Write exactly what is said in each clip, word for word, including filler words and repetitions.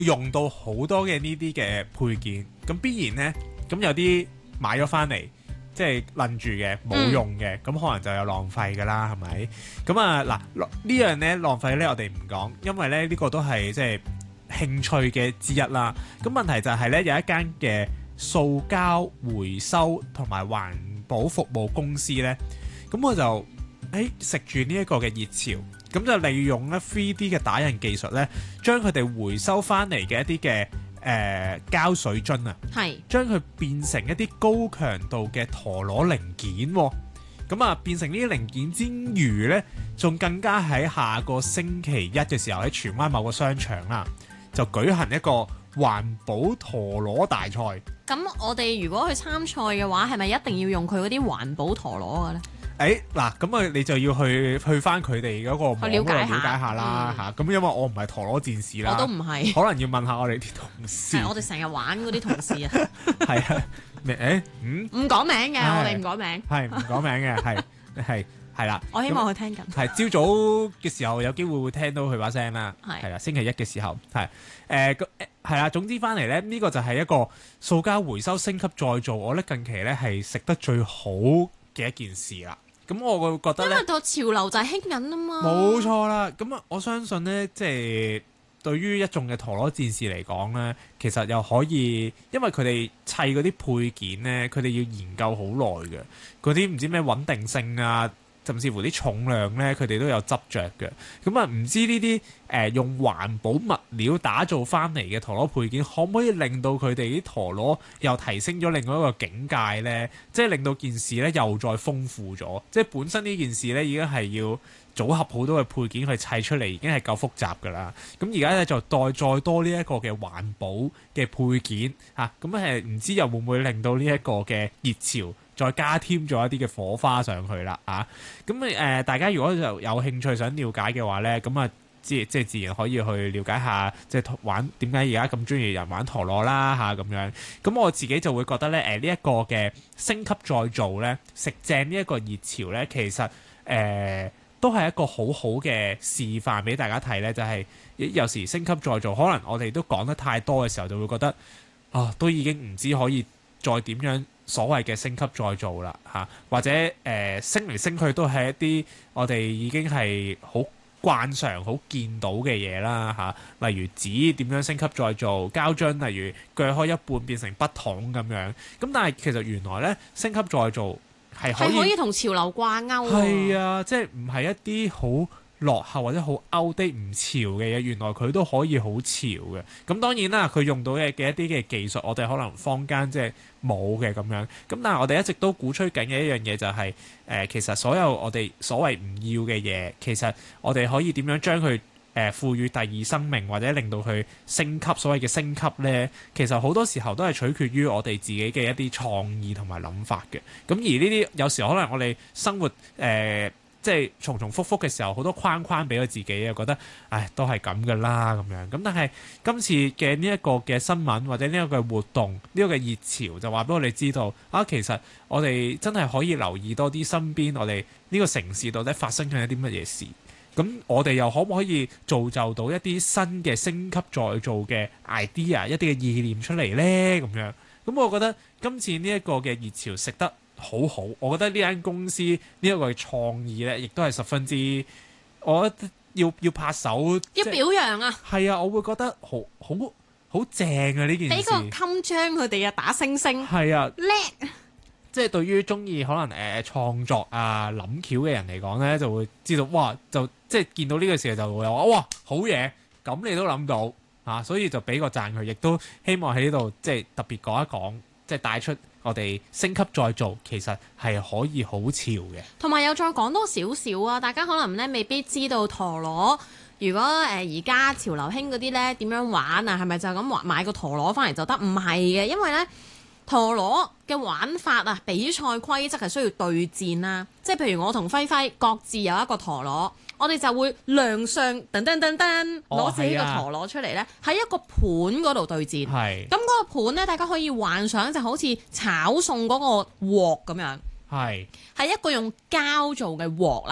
用到好多嘅呢啲嘅配件，咁必然呢，咁有啲買咗翻嚟，即係撚住嘅冇用嘅，咁、嗯、可能就有浪費㗎啦，係咪？咁啊嗱，呢樣呢浪費呢，我哋唔講，因為咧呢、呢個都係即係興趣嘅之一啦。咁問題就係呢，有一間嘅塑膠回收同埋環保服務公司呢，咁我就誒食住呢一個嘅熱潮。咁就利用咧 三 D 嘅打印技術咧，將佢哋回收翻嚟嘅一啲嘅誒膠水樽啊，係將佢變成一啲高強度嘅陀螺零件、哦。咁啊，變成呢啲零件之餘咧，仲更加喺下個星期一嘅時候喺荃灣某個商場啦，就舉行一個環保陀螺大賽。 咁我哋如果去參賽嘅話，係咪一定要用佢嗰啲環保陀螺嘅咧？ 誒嗱，咁啊你就要去去翻佢哋嗰個網嗰度了解下啦嚇。咁、嗯、因為我唔係陀螺戰士啦， 我都唔係， 可能要問下我哋啲同事。 係我哋成日玩嗰啲同事啊。 係啊，咩誒嗯？ 唔講名嘅，我哋唔講名。係唔講名嘅，係係係啦。 我希望佢聽緊。 係朝早嘅時候有機會會聽到佢把聲啦。係係啦，星期一嘅時候係誒個係啦。總之翻嚟咧，呢、呢個就係一個塑膠回收升級再造。我咧近期咧係食得最好嘅一件事啦。咁我會覺得咧， 因為個潮流就係興緊啊嘛。 冇錯啦，咁啊，我相信咧，即係對於一眾嘅陀螺戰士嚟講咧，其實又可以，因為佢哋砌嗰啲配件咧，佢哋要研究好耐嘅，嗰啲唔知咩穩定性啊，甚至乎啲重量咧，佢哋都有執着嘅。咁啊，唔知呢啲誒用環保物料打造翻嚟嘅陀螺配件，可唔可以令到佢哋啲陀螺又提升咗另外一個境界呢？即係令到件事咧又再豐富咗。即係本身呢件事咧已經係要組合好多嘅配件去砌出嚟，已經係夠複雜㗎啦。咁而家咧就再再多呢一個嘅環保嘅配件嚇，咁誒唔知又會唔會令到呢一個嘅熱潮再加添咗一啲嘅火花上去啦啊！咁誒、呃，大家如果就有興趣想了解嘅話咧，咁啊，即即係自然可以去了解下，即係玩點解而家咁中意人玩陀螺啦嚇咁樣。咁我自己就會覺得咧，誒呢一個嘅升級再造咧，食正呢一個熱潮咧，其實誒、呃、都係一個好好嘅示範俾大家睇咧。就係、是、有時升級再造，可能我哋都講得太多嘅時候，就會覺得啊，都已經唔知可以再點樣所謂嘅升級再造啦嚇，或者誒、呃、升嚟升去都係一啲我哋已經係好慣常好見到嘅嘢啦嚇，例如紙點樣升級再造，膠樽例如鋸開一半變成筆筒咁樣，咁但係其實原來咧升級再造係可以係可以同潮流掛鈎， 係啊，即係唔係一啲好落後或者好 outdate 唔潮嘅嘢，原來佢都可以好潮嘅。咁當然啦，佢用到嘅嘅一啲嘅技術，我哋可能坊間即係冇嘅咁樣。咁但係我哋一直都鼓吹緊嘅一樣嘢就係、是呃，其實所有我哋所謂唔要嘅嘢，其實我哋可以點樣將佢誒賦予第二生命，或者令到佢升級。所謂嘅升級呢，其實好多時候都係取決於我哋自己嘅一啲創意同埋諗法嘅。咁而呢啲有時可能我哋生活誒。呃即係重重複複嘅時候，好多框框俾咗自己啊，覺得唉都係咁噶啦咁樣。咁但係今次嘅呢一個嘅新聞或者呢一個活動，呢、呢個嘅熱潮就話俾我哋知道啊，其實我哋真係可以留意多啲身邊我哋呢個城市到底發生緊一啲乜嘢事。咁我哋又可唔可以造就到一啲新嘅升級再造嘅 idea， 一啲嘅意念出嚟呢？咁樣咁我覺得今次呢一個嘅熱潮食得好好，我覺得呢間公司呢一個嘅創意咧，亦都係十分之，我覺得要要拍手， 要表揚啊！ 係啊，我會覺得好好好正啊！呢件事俾個襟章佢哋啊，打星星係啊， 叻！ 即係對於中意可能誒、呃、創作啊諗橋嘅人嚟講咧，就會知道哇，就即係見到呢個時候就會有話哇好嘢，咁你都諗到啊，所以就俾個讚佢，亦都希望喺呢度即係特別講一講，即係帶出。我哋升級再造其實係可以好潮嘅， 同埋又再講多少少啊！大家可能咧未必知道陀螺，如果誒而家潮流興嗰啲咧點樣玩啊？係咪就咁玩買個陀螺翻嚟就得？唔係嘅，因為咧陀螺嘅玩法啊，比賽規則係需要對戰啦。即係譬如我同輝輝各自有一個陀螺。我哋就會亮相，噔噔噔噔，攞自己個陀螺出嚟咧，喺、哦、一個盤嗰度對戰。係咁嗰個盤咧，大家可以幻想就好似炒餸嗰個鑊咁樣。係係一個用膠做嘅鑊啦。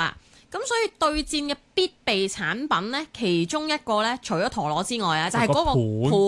咁所以對戰嘅必備產品咧，其中一個咧，除咗陀螺之外啊，就係、是、嗰個個盤盤。